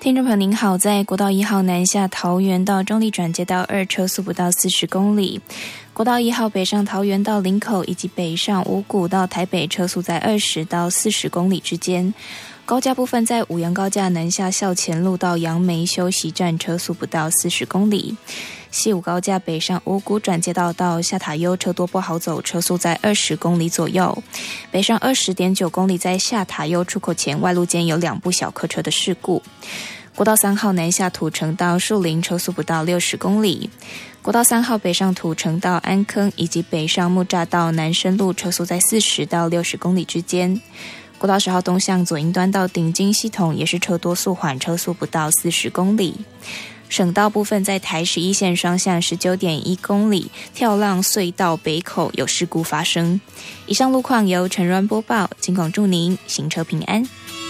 听众朋友您好，在国道1号南下桃园到中坜转接道2车速不到40公里，国道1号北上桃园到林口以及北上五股到台北车速在20到40公里之间。高架部分在五杨高架南下校前路到杨梅休息站车速不到40公里，西武高架北上五股转接道到下塔悠车多不好走，车速在20公里左右。北上20.9公里在下塔悠出口前外路间有2部小客车的事故。国道3号南下土城到树林车速不到60公里，国道3号北上土城到安坑以及北上木栅到南深路车速在40到60公里之间。国道10号东向左营端到顶金系统也是车多速缓，车速不到40公里。省道部分在台11线双向 19.1 公里跳浪隧道北口有事故发生。以上路况由陈润播报，尽管祝您行车平安。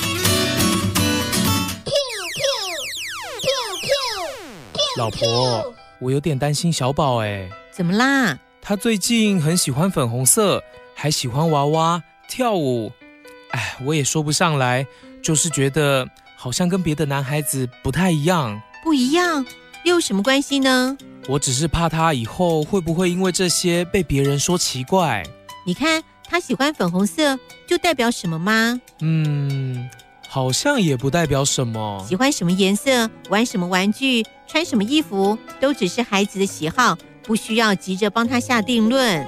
老婆，我有点担心小宝耶。 怎么啦？ 他最近很喜欢粉红色，还喜欢娃娃跳舞。我也说不上来，就是觉得好像跟别的男孩子不太一样。 不一样又有什么关系呢？ 我只是怕他以后会不会因为这些被别人说奇怪。 你看他喜欢粉红色就代表什么吗？ 好像也不代表什么。 喜欢什么颜色，玩什么玩具，穿什么衣服，都只是孩子的喜好，不需要急着帮他下定论。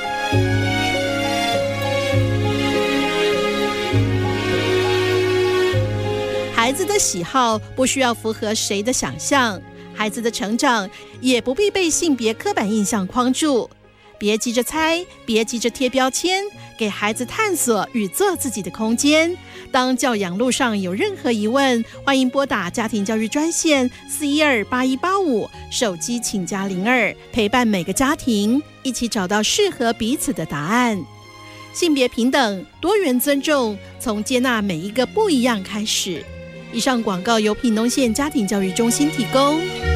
孩子的喜好不需要符合谁的想象，孩子的成长也不必被性别刻板印象框住。别急着猜，别急着贴标签，给孩子探索与做自己的空间。当教养路上有任何疑问，欢迎拨打家庭教育专线4128185，手机请加02，陪伴每个家庭，一起找到适合彼此的答案。性别平等，多元尊重，从接纳每一个不一样开始。以上广告由屏东县家庭教育中心提供。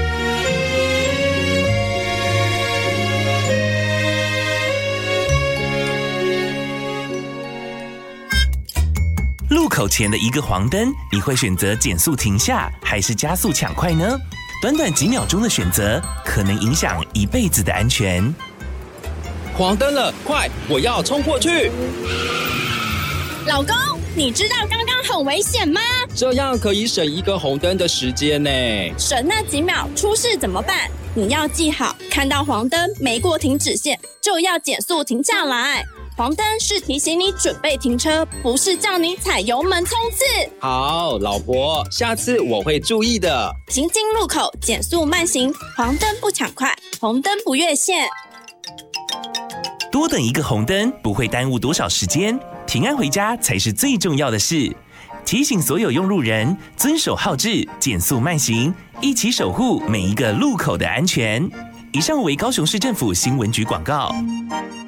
路口前的一个黄灯，你会选择减速停下，还是加速抢快呢？短短几秒钟的选择，可能影响一辈子的安全。 黄灯了，快，我要冲过去！ 老公，你知道刚刚很危险吗？ 这样可以省一个红灯的时间呢。 省那几秒，出事怎么办？你要记好，看到黄灯没过停止线，就要减速停下来。黄灯是提醒你准备停车，不是叫你踩油门冲刺。 好，老婆，下次我会注意的。 行经路口减速慢行，黄灯不抢快，红灯不越线。 多等一个红灯不会耽误多少时间，平安回家才是最重要的事。提醒所有用路人遵守号志，减速慢行，一起守护每一个路口的安全。以上为高雄市政府新闻局广告。